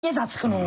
nezaschnú.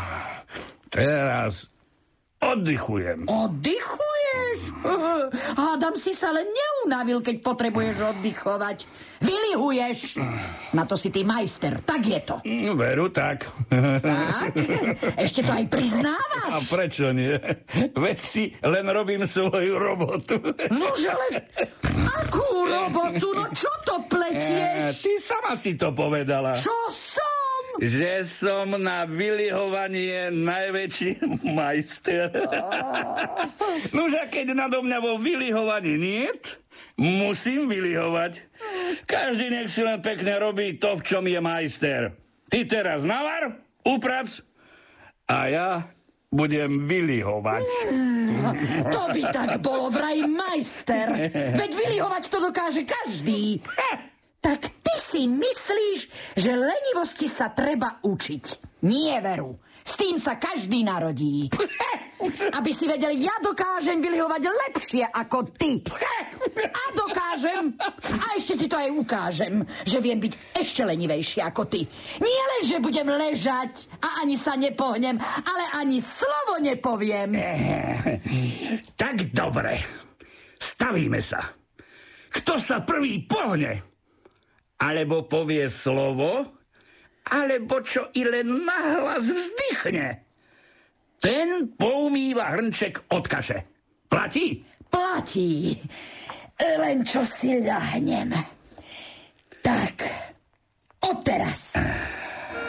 Teraz oddychujem. Oddychuješ? Hádam si sa len neunavil, keď potrebuješ oddychovať. Vylihuješ. Na to si ty majster, tak je to. Veru, tak. Tak? Ešte to aj priznávaš? A prečo nie? Veď si len robím svoju robotu. Nože len... Akú robotu? No čo to pletieš? Ty sama si to povedala. Čo som? Že som na vylihovanie najväčší majster. Nože, keď nado mňa vo vylihovaní niet, musím vylihovať. Každý nech si len pekne robí to, v čom je majster. Ty teraz navar, uprac a ja budem vylihovať. To by tak bolo vraj majster. Veď vylihovať to dokáže každý. Tak ty si myslíš, že lenivosti sa treba učiť. Nie, Veru. S tým sa každý narodí. Aby si vedel, ja dokážem vylihovať lepšie ako ty. A dokážem. A ešte ti to aj ukážem, že viem byť ešte lenivejšie ako ty. Nie len, že budem ležať a ani sa nepohnem, ale ani slovo nepoviem. Tak dobre. Stavíme sa. Kto sa prvý pohne? Alebo povie slovo, alebo čo i len nahlas vzdychne. Ten poumýva hrnček od kaše. Platí? Platí. Len čo si ľahnem. Tak, odteraz.